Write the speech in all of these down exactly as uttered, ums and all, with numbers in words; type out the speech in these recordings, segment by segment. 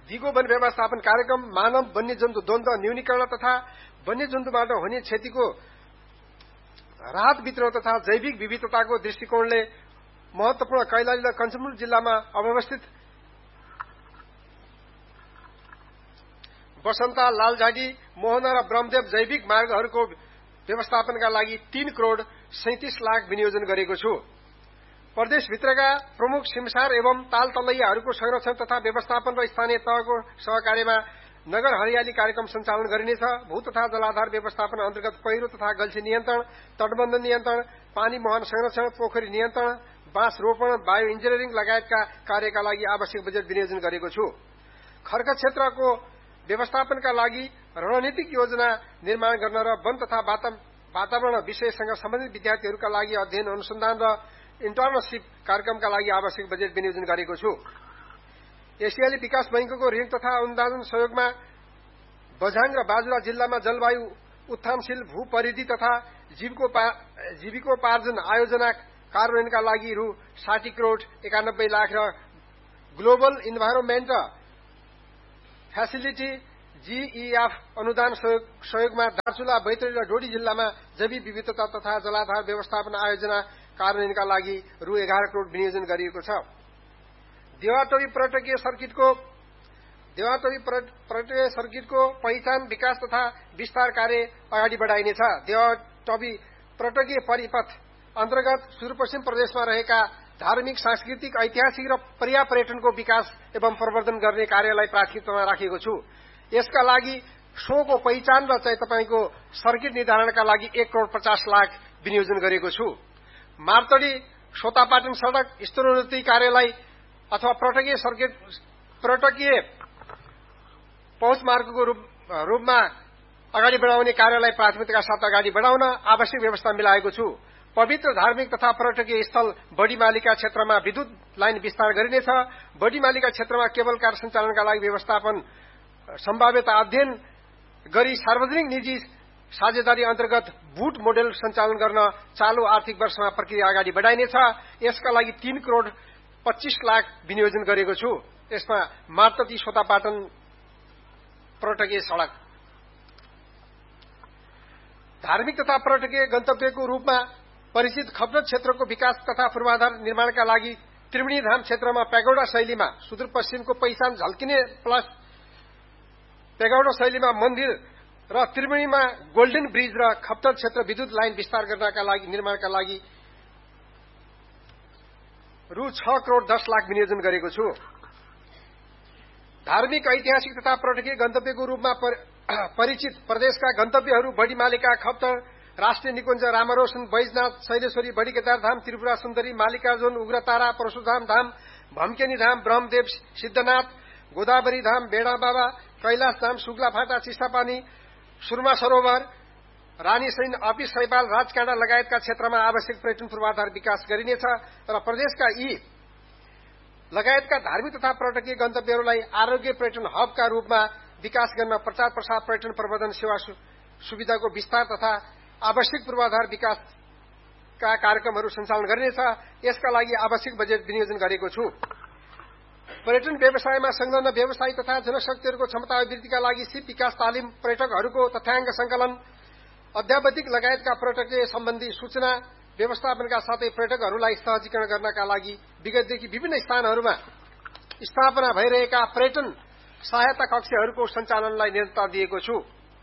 दिगो वन व्यवस्थापन कार्यक्रम मानव वन्यजन्तु द्वन्द्व न्यूनीकरण तथा वन्यजन्तुबाट हुने क्षतिको राहत वितरण तथा जैविक विविधताको दृष्टिकोणले महत्वपूर्ण कैलाली र कञ्चनपुर जिल्लामा अवस्थित बसन्ता, लालझाडी, मोहना र ब्रह्मदेव जैविक मार्गहरूको व्यवस्थापनका लागि तीन करोड़ सैंतीस लाख विनियोजन गरेको छु। प्रदेशभित्रका प्रमुख सिमसार एवं ताल तलैयाहरूको संरक्षण तथा व्यवस्थापन र स्थानीय तहको सहकार्यमा नगर हरियाली कार्यक्रम सञ्चालन गरिनेछ। भू तथा जलाधार व्यवस्थापन अन्तर्गत पहिरो तथा गल्छी नियन्त्रण, तटबन्ध नियन्त्रण, पानी मुहान संरक्षण, पोखरी नियन्त्रण, बाँस रोपण, बायो इन्जिनियरिङ लगायतका कार्यका लागि आवश्यक बजेट विनियोजन गरेको छु। खर्क क्षेत्रको व्यवस्थापनका लागि रणनीतिक योजना निर्माण गर्न र वन तथा वातावरण विषयसँग सम्बन्धित विद्यार्थीहरूका लागि अध्ययन अनुसन्धान र इन्टर्नशिप कार्यक्रमका लागि आवश्यक बजेट विनियोजन गरेको छु। एसियाली विकास बैंकको ऋण तथा अनुदान सहयोगमा बझाङ र बाजुरा जिल्लामा जलवायु उत्थानशील भू परिधि तथा जीविकोपार्जन आयोजना कार्यान्वयनका लागि रु साठी करोड़ एकानब्बे लाख र ग्लोबल इन्भाइरोमेन्ट फ्यासिलिटी जीईएफ अनुदान सहयोगमा दार्चुला, बैतडी र डोडी जिल्लामा जैविक विविधता तथा जलाधार व्यवस्थापन आयोजना कार्यान्वयनका लागि रु एघार करोड़ विनियोजन गरिएको छ। देवाटोली पर्यटकीय सर्किटको देवाटोली पर्यटकीय सर्किटको पहिचान, विकास तथा विस्तार कार्य अगाडि बढाइनेछ। देवाटोली पर्यटकीय परिपथ अन्तर्गत सुदूरपश्चिम प्रदेशमा रहेका धार्मिक, सांस्कृतिक, ऐतिहासिक र पर्या पर्यटनको विकास एवं प्रवर्धन गर्ने कार्यलाई प्राथमिकतामा राखेको छु। यसका लागि शोको पहिचान र चाहिँ तपाईको सर्किट निर्धारणका लागि एक करोड़ पचास लाख विनियोजन गरेको छु। मार्तडी सोतापाटन सड़क स्तरोन्नति कार्यालय अथवा पर्यटकीय सर्किट पर्यटकीय पहुँच मार्गको रूपमा अगाडि बढाउने कार्यलाई प्राथमिकताका साथ अगाडि बढाउन आवश्यक व्यवस्था मिलाएको छु। पवित्र धार्मिक तथा पर्यटकीय स्थल बडीमालिका क्षेत्रमा विद्युत लाइन विस्तार गरिनेछ। बडीमालिका क्षेत्रमा केबल कार सञ्चालनका लागि व्यवस्थापन सम्भाव्यता अध्ययन गरी सार्वजनिक निजी साझेदारी अन्तर्गत बुट मोडेल सञ्चालन गर्न चालू आर्थिक वर्षमा प्रक्रिया अगाडि बढाइनेछ। यसका लागि तीन करोड़ पच्चीस लाख विनियोजन गरेको छु। यसमा मार्तती सोतापाटन पर्यटकीय सड़क, धार्मिक तथा पर्यटकीय गन्तव्यको रूपमा परिचित खप्न क्षेत्रको विकास तथा पूर्वाधार निर्माणका लागि त्रिवेणी धाम क्षेत्रमा पेगौडा शैलीमा सुदूरपश्चिमको पहिचान झल्किने प्लस पेगौडा शैलीमा मन्दिर र त्रिवेणीमा गोल्डन ब्रिज र खप्तर क्षेत्र विद्युत लाइन विस्तार गर्नका लागि निर्माणका लागि रु छ करोड़ दस लाख विनियोजन गरेको छु। धार्मिक, ऐतिहासिक तथा पर्यटकीय गन्तव्यको रूपमा परिचित प्रदेशका गन्तव्यहरू बडीमालिका, खप्तर, राष्ट्रिय निकुञ्ज, रामरोशन, बैजनाथ, शैलेश्वरी, बडी केदारधाम, त्रिपुरा सुन्दरी, मालिकार्जुन, उग्रतारा, परशुराम धाम, भम्केनी धाम, ब्रह्मदेव, सिद्धनाथ, गोदावरी धाम, बेडा बाबा, कैलाश धाम, सुग्लाफाटा, चिसापानी, सुरमा सरोवर, रानी सैन, अपिस सैपाल, राजकाँडा लगायतका क्षेत्रमा आवश्यक पर्यटन पूर्वाधार विकास गरिनेछ र प्रदेशका यी लगायतका धार्मिक तथा पर्यटकीय गन्तव्यहरूलाई आरोग्य पर्यटन हबका रूपमा विकास गर्न प्रचार प्रसार पर्यटन प्रवर्धन सेवा सुविधाको विस्तार तथा आवश्यक पूर्वाधार विकासका कार्यक्रमहरू सञ्चालन गरिनेछ। यसका लागि आवश्यक बजेट विनियोजन गरेको छु। पर्यटन व्यवसायमा संलग्न व्यवसायी तथा जनशक्तिहरूको क्षमता अभिवृद्धिका लागि सिप विकास तालिम, पर्यटकहरूको तथ्याङ्क संकलन, अध्यावधिक लगायतका पर्यटकीय सम्बन्धी सूचना व्यवस्थापनका साथै पर्यटकहरूलाई सहजीकरण गर्नका लागि विगतदेखि विभिन्न स्थानहरूमा स्थापना भइरहेका पर्यटन सहायता कक्षहरूको सञ्चालनलाई निरन्तरता दिएको छु।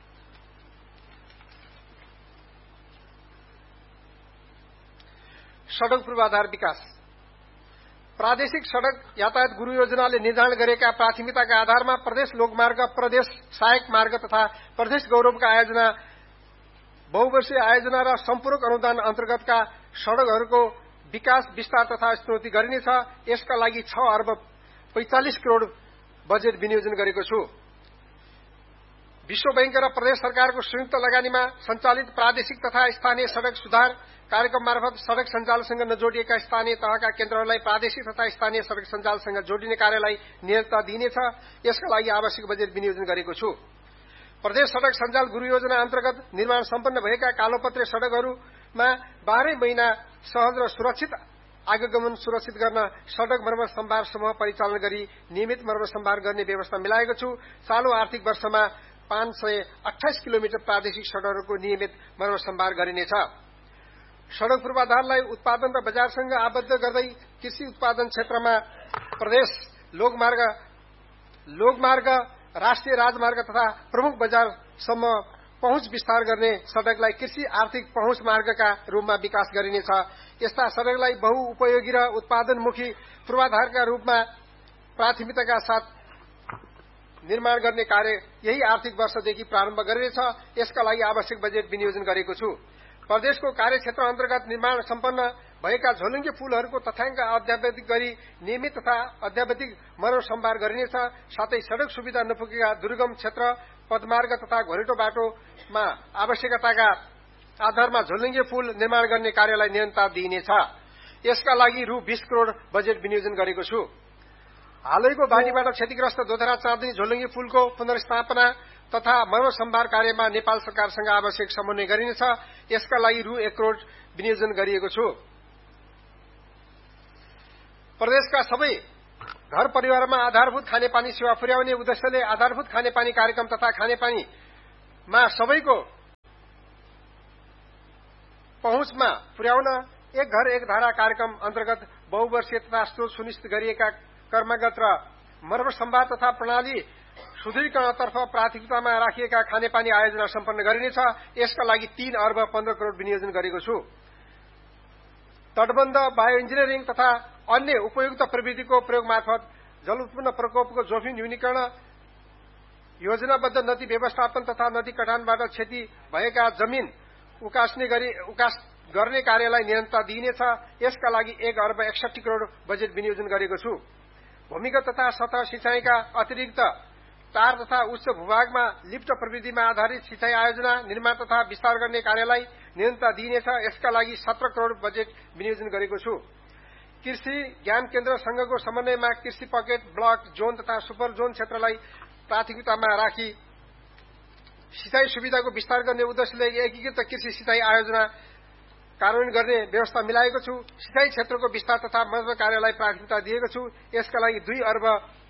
सड़क पूर्वाधार विकास, प्रादेशिक सड़क यातायात गुरु योजनाले निर्धारण गरेका प्राथमिकताका आधारमा प्रदेश लोकमार्ग, प्रदेश सहायक मार्ग तथा प्रदेश गौरवका आयोजना, बहुवर्षीय आयोजना र सम्पूरक अनुदान अन्तर्गतका सड़कहरूको विकास, विस्तार तथा स्तरोन्नति गरिनेछ। यसका लागि छ अर्ब पैंतालिस करोड़ बजेट विनियोजन गरेको छु। विश्व बैंक र प्रदेश सरकारको संयुक्त लगानीमा सञ्चालित प्रादेशिक तथा स्थानीय सड़क सुधार कार्यक्रम मार्फत सड़क सञ्जालसँग नजोडिएका स्थानीय तहका केन्द्रहरूलाई प्रादेशिक तथा स्थानीय सड़क सञ्जालसँग जोडिने कार्यलाई निरन्तरता दिइनेछ। यसका लागि आवश्यक बजेट विनियोजन गरेको छु। प्रदेश सड़क सञ्जाल गुरु योजना अन्तर्गत निर्माण सम्पन्न भएका कालोपत्रे सड़कहरूमा बाह्रै महिना सहज र सुरक्षित आगमन सुरक्षित गर्न सड़क मर्मत सम्भार समूह परिचालन गरी नियमित मर्मत सम्भार गर्ने व्यवस्था मिलाएको छु। चालू आर्थिक वर्षमा पाँच सय अठाइस किलोमिटर प्रादेशिक सड़कहरूको नियमित मर्मत सम्भार गरिनेछ। सड़क पूर्वाधारलाई उत्पादन र बजारसँग आबद्ध गर्दै कृषि उत्पादन क्षेत्रमा प्रदेश लोकमार्ग लोकमार्ग राष्ट्रिय राजमार्ग तथा प्रमुख बजारसम्म पहुँच विस्तार गर्ने सड़कलाई कृषि आर्थिक पहुँच मार्गका रूपमा विकास गरिनेछ। यस्ता सड़कलाई बहुउपयोगी र उत्पादनमुखी पूर्वाधारका रूपमा प्राथमिकताका साथ निर्माण गर्ने कार्य यही आर्थिक वर्षदेखि प्रारम्भ गरिनेछ। यसका लागि आवश्यक बजेट विनियोजन गरेको छु। प्रदेशको कार्यक्षेत्र अन्तर्गत निर्माण सम्पन्न भएका झोलुङ्गे पुलहरूको तथ्याङ्क अद्यावधिक गरी नियमित तथा अद्यावधिक मर्मत सम्भार गरिनेछ। साथै सड़क सुविधा नपुगेका दुर्गम क्षेत्र पदमार्ग तथा घोरेटो बाटोमा आवश्यकताका आधारमा झोलुङ्गे पुल निर्माण गर्ने कार्यलाई निरन्तरता दिइनेछ। यसका लागि रु बीस करोड़ बजेट विनियोजन गरेको छु। हालैको बाढीबाट क्षतिग्रस्त दोधरा चाँदनी झोलुङ्गे पुलको पुनर्स्थापना तथा मर्मत सम्भार कार्यमा नेपाल सरकारसँग आवश्यक समन्वय गरिनेछ। यसका लागि रु एक करोड़ विनियोजन गरिएको छु। प्रदेशका सबै घर परिवारमा आधारभूत खानेपानी सेवा पुर्याउने उद्देश्यले आधारभूत खानेपानी कार्यक्रम तथा खानेपानीमा सबैको पहुँचमा पुर्याउन एक घर एक धारा कार्यक्रम अन्तर्गत बहुवर्षीय तथा स्रोत सुनिश्चित गरिएका कर्मगत र मर्मत सम्भार तथा प्रणाली सुदृढीकरणतर्फ प्राथमिकतामा राखिएका खानेपानी आयोजना सम्पन्न गरिनेछ। यसका लागि तीन अर्ब पन्ध्र करोड़ विनियोजन गरेको छु। तटबन्ध बायो इन्जिनियरिङ तथा अन्य उपयुक्त प्रविधिको प्रयोग मार्फत जल उत्पन्न प्रकोपको जोखिम न्यूनीकरण योजनाबद्ध नदी व्यवस्थापन तथा नदी कटानबाट क्षति भएका जमिन उकास्ने गरी उकास गर्ने कार्यलाई निरन्तरता दिइनेछ। यसका लागि एक अर्ब एकसठी करोड़ बजेट विनियोजन गरेको छु। भूमिगत तथा सतह सिंचाईका अतिरिक्त तार तथा उच्च भूभागमा लिफ्ट प्रविधिमा आधारित सिंचाई आयोजना निर्माण तथा विस्तार गर्ने कार्यलाई निरन्तरता दिइनेछ। यसका लागि सत्र करोड़ बजेट विनियोजन गरेको छु। कृषि ज्ञान केन्द्र संघको समन्वयमा कृषि पकेट ब्लक जोन तथा सुपर जोन क्षेत्रलाई प्राथमिकतामा राखी सिंचाई सुविधाको विस्तार गर्ने उद्देश्यले एकीकृत कृषि सिंचाई आयोजना कार्यान्वयन गर्ने व्यवस्था मिलाएको छु। सिंचाई क्षेत्रको विस्तार तथा मद्दत कार्यलाई प्राथमिकता दिएको छु। यसका लागि दुई अर्ब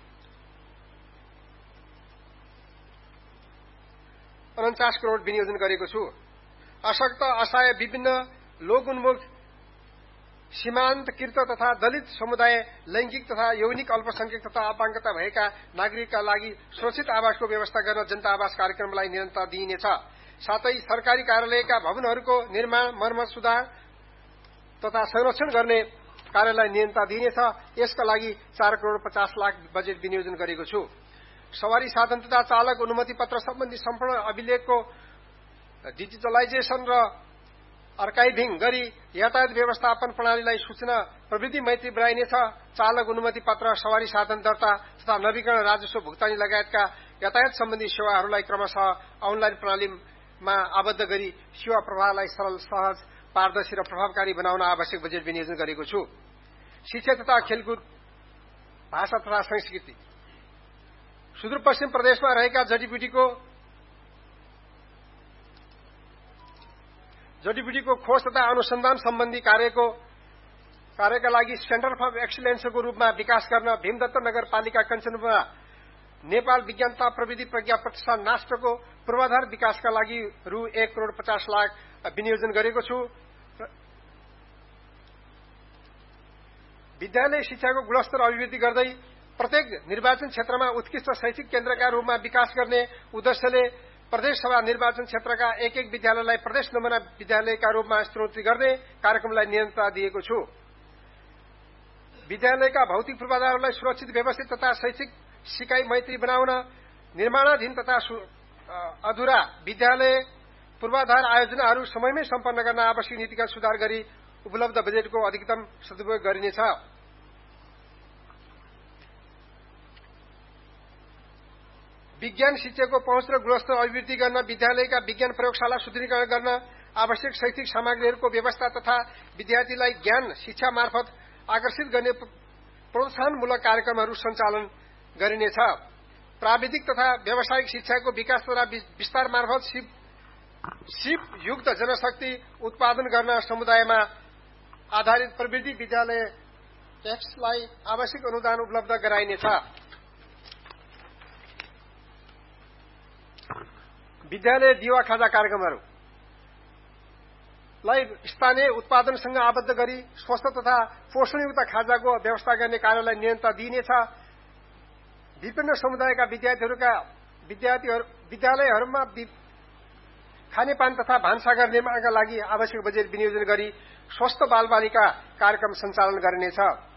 उन्चास करोड़ विनियोजन गरेको छु। अशक्त असहाय विभिन्न लोकोन्मुख सीमान्तकृत तथा दलित समुदाय लैंगिक तथा यौनिक अल्पसंख्यक तथा अपाङ्गता भएका नागरिकका लागि सुरक्षित आवासको व्यवस्था गर्न जनता आवास कार्यक्रमलाई निरन्तरता दिइनेछ। साथै सरकारी कार्यालयका भवनहरूको निर्माण मर्मत सुधार तथा संरक्षण गर्ने कार्यलाई निरन्तरता दिइनेछ। यसका लागि चार करोड़ पचास लाख बजेट विनियोजन गरेको छु। सवारी साधन तथा चालक अनुमति पत्र सम्बन्धी सम्पूर्ण अभिलेखको डिजिटलाइजेशन र अर्काइभिङ गरी यातायात व्यवस्थापन प्रणालीलाई सूचना प्रविधि मैत्री बनाइनेछ। चालक अनुमति पत्र सवारी साधन दर्ता तथा नवीकरण राजस्व भुक्तानी लगायतका यातायात सम्बन्धी सेवाहरूलाई क्रमशः अनलाइन प्रणालीमा आबद्ध गरी सेवा प्रवाहलाई सरल सहज पारदर्शी र प्रभावकारी बनाउन आवश्यक बजेट विनियोजन गरेको छु। शिक्षा तथा खेलकुद भाषा तथा संस्कृति सुदूरपश्चिम प्रदेशमा रहेका जडीबुटीको जडीबुटीको खोज तथा अनुसन्धान सम्बन्धी कार्यको कार्यका लागि सेन्टर फर एक्सिलेन्सको रूपमा विकास गर्न भीमदत्त नगरपालिका कञ्चनपुरमा नेपाल विज्ञान तथा प्रविधि प्रज्ञा प्रतिष्ठान नास्टको पूर्वाधार विकासका लागि रु एक करोड़ पचास लाख विनियोजन गरेको छु। विद्यालय शिक्षाको गुणस्तर अभिवृद्धि गर्दै प्रत्येक निर्वाचन क्षेत्रमा उत्कृष्ट शैक्षिक केन्द्रका रूपमा विकास गर्ने उद्देश्यले प्रदेश सभा निर्वाचन क्षेत्रका एक एक विद्यालयलाई प्रदेश नमूना विद्यालयका रूपमा स्तरोन्नति गर्ने कार्यक्रमलाई निरन्तरता दिएको छु। विद्यालयका भौतिक पूर्वाधारलाई सुरक्षित व्यवस्थित तथा शैक्षिक सिकाइ मैत्री बनाउन निर्माणाधीन तथा अधुरा विद्यालय पूर्वाधार आयोजनाहरू समयमै सम्पन्न गर्न आवश्यक नीतिगत सुधार गरी उपलब्ध बजेटको अधिकतम सदुपयोग गरिनेछ। विज्ञान शिक्षाको पहुँच र गुणस्तर अभिवृद्धि गर्न विद्यालयका विज्ञान प्रयोगशाला सुदृढीकरण गर्न आवश्यक शैक्षिक सामग्रीहरूको व्यवस्था तथा विद्यार्थीलाई ज्ञान शिक्षा मार्फत आकर्षित गर्ने प्रोत्साहनमूलक कार्यक्रमहरू सञ्चालन गरिनेछ। प्राविधिक तथा व्यावसायिक शिक्षाको विकास तथा विस्तार मार्फत सिप सिप युक्त जनशक्ति उत्पादन गर्न समुदायमा आधारित प्रवृत्ति विद्यालय ट्याक्सलाई आवश्यक अनुदान उपलब्ध गराइनेछ। विद्यालय दिवा खाजा कार्यक्रमहरूलाई स्थानीय उत्पादनसँग आबद्ध गरी स्वस्थ तथा पोषणयुक्त खाजाको व्यवस्था गर्ने कार्यलाई नियन्त्रण दिइनेछ। विभिन्न समुदायका विद्यार्थीहरूका विद्यार्थीहरू विद्यालयहरूमा खानेपानी तथा भान्साघर निर्माणका लागि आवश्यक बजेट विनियोजन गरी स्वस्थ बालबालिका कार्यक्रम सञ्चालन गरिनेछ।